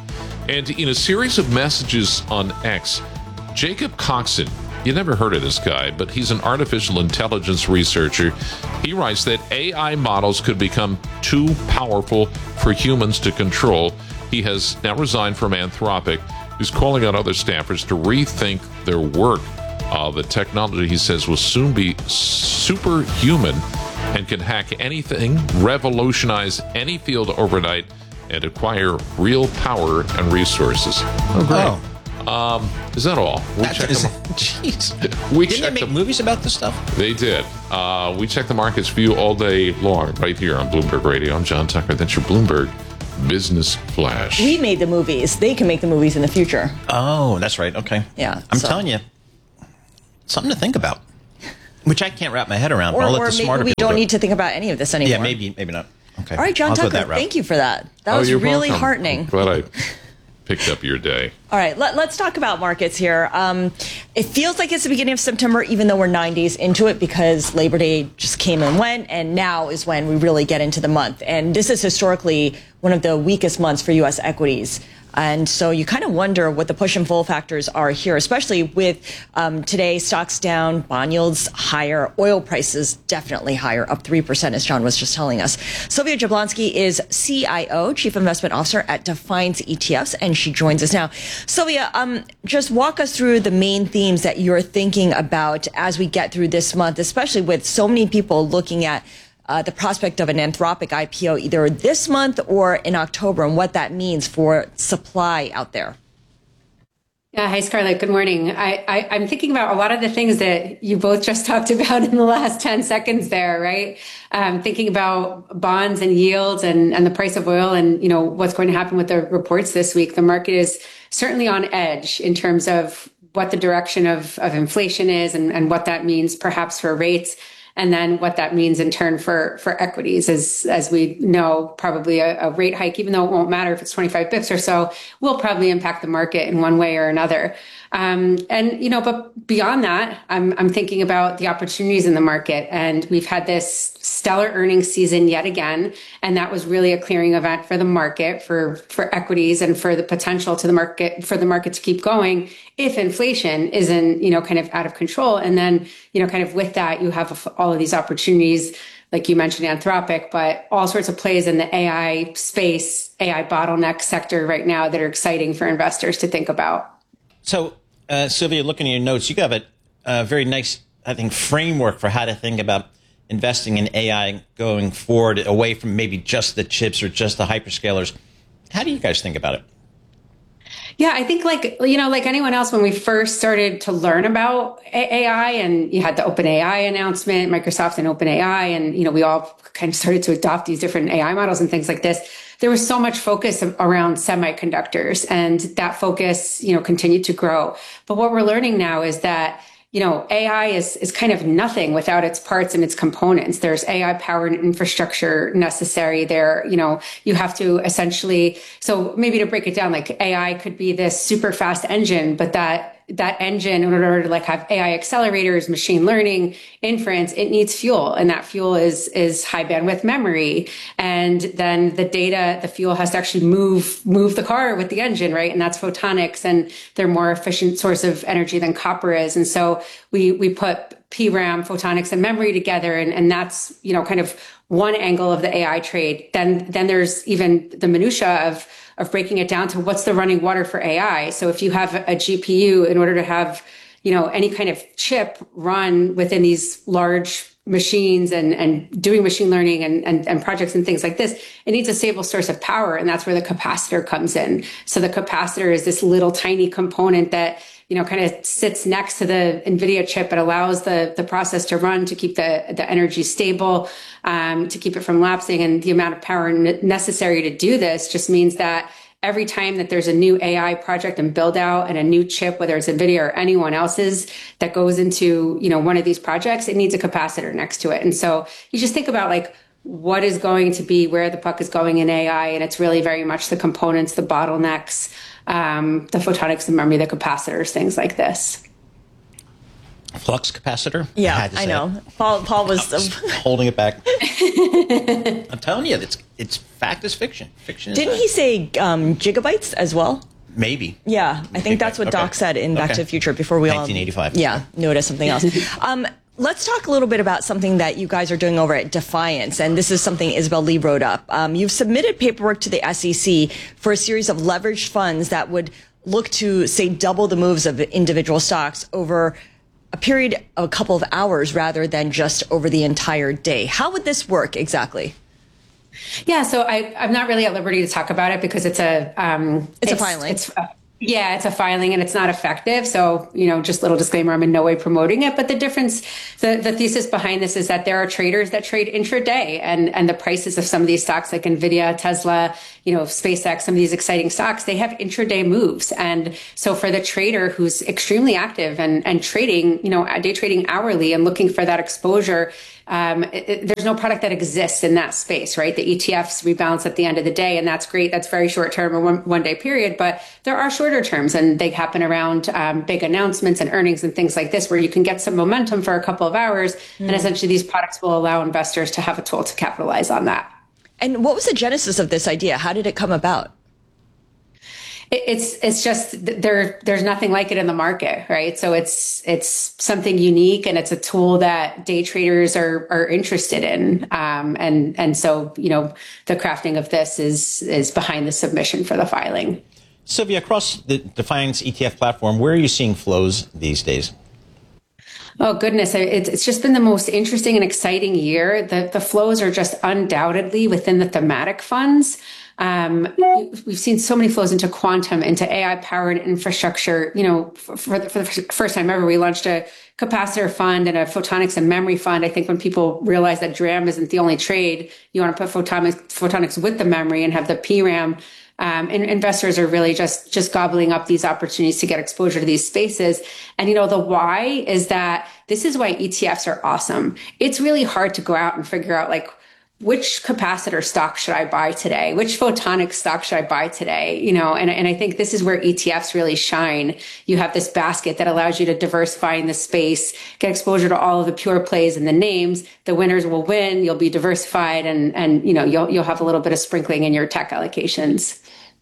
And in a series of messages on X, Jacob Coxon, you never heard of this guy, but he's an artificial intelligence researcher. He writes that A I models could become too powerful for humans to control. He has now resigned from Anthropic. He's calling on other staffers to rethink their work. Uh, the technology, he says, will soon be superhuman and can hack anything, revolutionize any field overnight, and acquire real power and resources. Oh, great. Oh. Um, is that all? We That checked is- the- Jeez. We Didn't they checked make the- movies about this stuff? They did. Uh, we check the markets for you all day long, right here on Bloomberg Radio. I'm John Tucker. That's your Bloomberg Business Flash. We made the movies. They can make the movies in the future. Oh, that's right. Okay. Yeah. I'm so- telling you, something to think about, which I can't wrap my head around. Or, but I'll let or the maybe smarter we people don't do it. need to think about any of this anymore. Yeah, maybe, maybe not. Okay. All right, John I'll go Tucker, that route. thank you for that. That Oh, was you're really welcome. heartening. Glad I picked up your day. All right, let, let's talk about markets here. Um, it feels like it's the beginning of September, even though we're nine days into it, because Labor Day just came and went, and now is when we really get into the month. And this is historically one of the weakest months for U S equities. And so you kind of wonder what the push and pull factors are here, especially with um, today stocks down, bond yields higher, oil prices definitely higher, up three percent, as John was just telling us. Sylvia Jablonski is C I O, Chief Investment Officer at Defiance E T Fs, and she joins us now. Sylvia, um, just walk us through the main themes that you're thinking about as we get through this month, especially with so many people looking at Uh, the prospect of an Anthropic I P O either this month or in October, and what that means for supply out there. Yeah, hi, Scarlett. Good morning. I, I, I'm thinking about a lot of the things that you both just talked about in the last ten seconds there, right? Um, thinking about bonds and yields and, and the price of oil and, you know, what's going to happen with the reports this week. The market is certainly on edge in terms of what the direction of, of inflation is and, and what that means perhaps for rates. And then what that means in turn for, for equities, as, as we know, probably a, a rate hike, even though it won't matter if it's twenty-five bips or so, will probably impact the market in one way or another. Um, and, you know, but beyond that, I'm, I'm thinking about the opportunities in the market. And we've had this stellar earnings season yet again. And that was really a clearing event for the market, for, for equities and for the potential to the market, for the market to keep going if inflation isn't, you know, kind of out of control. And then, you know, kind of with that, you have all of these opportunities, like you mentioned, Anthropic, but all sorts of plays in the A I space, A I bottleneck sector right now that are exciting for investors to think about. So, uh, Sylvia, looking at your notes, you have a, a very nice, I think, framework for how to think about investing in A I going forward, away from maybe just the chips or just the hyperscalers. How do you guys think about it? Yeah, I think like, you know, like anyone else, when we first started to learn about A I and you had the OpenAI announcement, Microsoft and OpenAI, and, you know, we all kind of started to adopt these different A I models and things like this. There was so much focus around semiconductors, and that focus, you know, continued to grow. But what we're learning now is that, you know, A I is, is kind of nothing without its parts and its components. There's A I powered infrastructure necessary there. You know, you have to essentially, so maybe to break it down, like A I could be this super fast engine, but that that engine, in order to like have A I accelerators, machine learning, inference, it needs fuel. And that fuel is, is high bandwidth memory. And then the data, the fuel has to actually move, move the car with the engine, right? And that's photonics, and they're more efficient source of energy than copper is. And so we, we put P RAM, photonics, and memory together. And, and that's, you know, kind of one angle of the A I trade. Then, then there's even the minutia of, of breaking it down to what's the running water for A I. So if you have a G P U, in order to have, you know, any kind of chip run within these large machines and, and doing machine learning and, and, and projects and things like this, it needs a stable source of power. And that's where the capacitor comes in. So the capacitor is this little tiny component that, you know, kind of sits next to the NVIDIA chip. It allows the, the process to run, to keep the, the energy stable, um, to keep it from lapsing. And the amount of power necessary to do this just means that every time that there's a new A I project and build out and a new chip, whether it's NVIDIA or anyone else's, that goes into, you know, one of these projects, it needs a capacitor next to it. And so you just think about like, what is going to be where the puck is going in A I. And it's really very much the components, the bottlenecks, um, the photonics, the memory, the capacitors, things like this. Flux capacitor? Yeah, I, I know. It. Paul Paul was, was holding it back. I'm telling you, it's it's fact is fiction. Fiction is Didn't fact. he say um, gigabytes as well? Maybe. Yeah, I think that's what Okay. Doc said in Back Okay. to the Future before we all nineteen eighty-five. Yeah, noticed something else. um, let's talk a little bit about something that you guys are doing over at Defiance, and this is something Isabel Lee wrote up. Um, you've submitted paperwork to the S E C for a series of leveraged funds that would look to, say, double the moves of individual stocks over a period of a couple of hours rather than just over the entire day. How would this work exactly? Yeah, so I, I'm not really at liberty to talk about it because it's a um, It's a filing. It's, uh, yeah, it's a filing and it's not effective. So, you know, just a little disclaimer, I'm in no way promoting it. But the difference, the, the thesis behind this is that there are traders that trade intraday, and, and the prices of some of these stocks like NVIDIA, Tesla, you know, SpaceX, some of these exciting stocks, they have intraday moves. And so for the trader who's extremely active and, and trading, you know, day trading hourly and looking for that exposure, Um, it, it, there's no product that exists in that space, right? The E T Fs rebalance at the end of the day, and that's great. That's very short term or one, one day period, but there are shorter terms, and they happen around um, big announcements and earnings and things like this, where you can get some momentum for a couple of hours, mm. and essentially these products will allow investors to have a tool to capitalize on that. And what was the genesis of this idea? How did it come about? It's it's just there. There's nothing like it in the market, right? So it's it's something unique, and it's a tool that day traders are are interested in. Um, and and so you know the crafting of this is is behind the submission for the filing. Sylvia, across the Defiance E T F platform, where are you seeing flows these days? Oh, goodness. It's, it's just been the most interesting and exciting year. The, the flows are just undoubtedly within the thematic funds. Um, we've seen so many flows into quantum, into A I-powered infrastructure. You know, for, for, the, for the first time ever, we launched a capacitor fund and a photonics and memory fund. I think when people realize that DRAM isn't the only trade, you want to put photonics, photonics with the memory and have the P RAM. Um, and investors are really just, just gobbling up these opportunities to get exposure to these spaces. And, you know, the why is that this is why E T Fs are awesome. It's really hard to go out and figure out, like, which capacitor stock should I buy today? Which photonic stock should I buy today? You know, and, and I think this is where E T Fs really shine. You have this basket that allows you to diversify in the space, get exposure to all of the pure plays and the names. The winners will win. You'll be diversified, and, and, you know, you'll, you'll have a little bit of sprinkling in your tech allocations.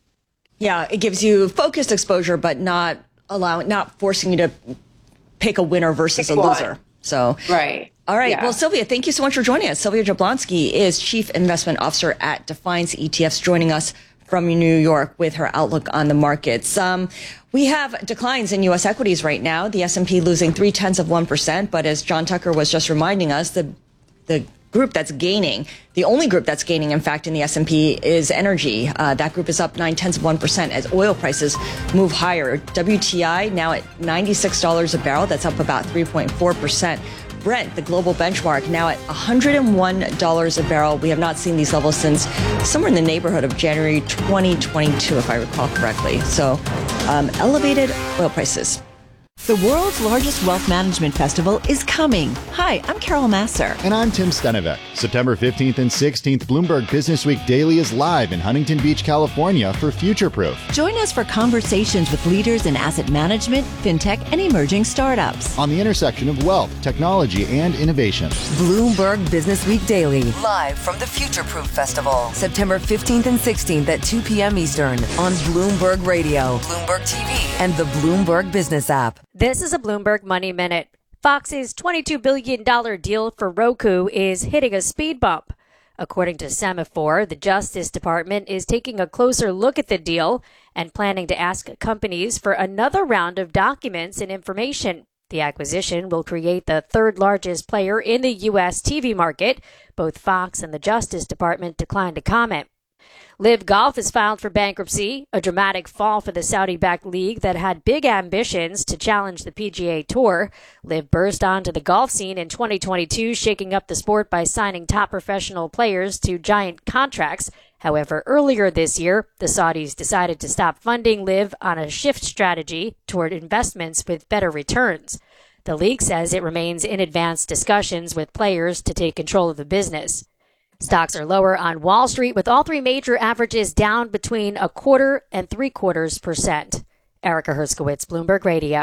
Yeah, it gives you focused exposure, but not allowing, not forcing you to pick a winner versus a loser. So, right. All right. Yeah. Well, Sylvia, thank you so much for joining us. Sylvia Jablonski is Chief Investment Officer at Defiance E T Fs, joining us from New York with her outlook on the markets. Um, we have declines in U S equities right now. The S and P losing three tenths of one percent. But as John Tucker was just reminding us, the the group that's gaining, the only group that's gaining, in fact, in the S and P is energy. Uh, that group is up nine tenths of one percent as oil prices move higher. W T I now at ninety-six dollars a barrel. That's up about three point four percent. Brent, the global benchmark, now at one hundred one dollars a barrel. We have not seen these levels since somewhere in the neighborhood of January twenty twenty-two, if I recall correctly. So um, elevated oil prices. The world's largest wealth management festival is coming. Hi, I'm Carol Masser. And I'm Tim Stenevec. September fifteenth and sixteenth, Bloomberg Business Week Daily is live in Huntington Beach, California for Futureproof. Join us for conversations with leaders in asset management, fintech, and emerging startups. On the intersection of wealth, technology, and innovation. Bloomberg Business Week Daily, live from the Futureproof Festival, September fifteenth and sixteenth at two p.m. Eastern on Bloomberg Radio, Bloomberg T V, and the Bloomberg Business app. This is a Bloomberg Money Minute. Fox's twenty-two billion dollars deal for Roku is hitting a speed bump. According to Semaphore, the Justice Department is taking a closer look at the deal and planning to ask companies for another round of documents and information. The acquisition will create the third largest player in the U S T V market. Both Fox and the Justice Department declined to comment. Live Golf has filed for bankruptcy, a dramatic fall for the Saudi-backed league that had big ambitions to challenge the P G A Tour. Live burst onto the golf scene in twenty twenty-two, shaking up the sport by signing top professional players to giant contracts. However, earlier this year, the Saudis decided to stop funding Live on a shift strategy toward investments with better returns. The league says it remains in advanced discussions with players to take control of the business. Stocks are lower on Wall Street, with all three major averages down between a quarter and three quarters percent. Erica Herskowitz, Bloomberg Radio.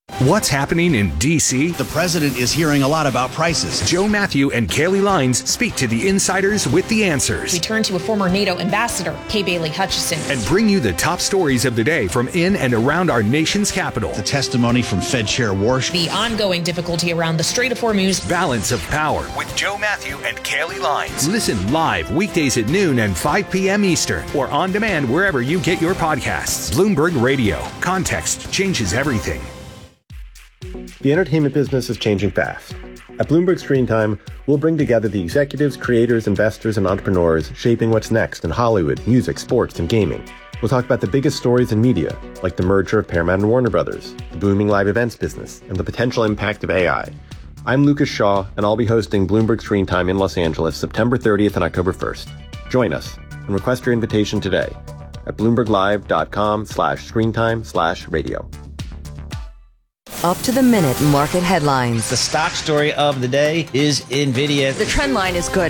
What's happening in D C? The president is hearing a lot about prices. Joe Matthew and Kaylee Lines speak to the insiders with the answers. We turn to a former NATO ambassador, Kay Bailey Hutchison. And bring you the top stories of the day from in and around our nation's capital. The testimony from Fed Chair Warsh. The ongoing difficulty around the Strait of Hormuz. Balance of Power with Joe Matthew and Kaylee Lines. Listen live weekdays at noon and five p.m. Eastern or on demand wherever you get your podcasts. Bloomberg Radio. Context changes everything. The entertainment business is changing fast. At Bloomberg Screen Time, we'll bring together the executives, creators, investors, and entrepreneurs shaping what's next in Hollywood, music, sports, and gaming. We'll talk about the biggest stories in media, like the merger of Paramount and Warner Brothers, the booming live events business, and the potential impact of A I. I'm Lucas Shaw, and I'll be hosting Bloomberg Screen Time in Los Angeles September thirtieth and October first. Join us and request your invitation today at bloomberglive.com slash screentime slash radio. Up to the minute market headlines. The stock story of the day is NVIDIA. The trend line is good.